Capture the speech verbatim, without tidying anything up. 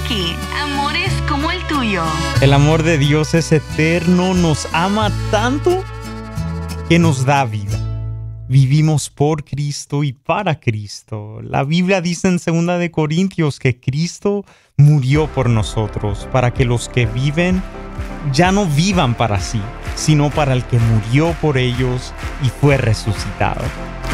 aquí, amores como el tuyo. El amor de Dios es eterno, nos ama tanto que nos da vida. Vivimos por Cristo y para Cristo. La Biblia dice en segunda de Corintios que Cristo murió por nosotros, para que los que viven ya no vivan para sí, sino para el que murió por ellos y fue resucitado.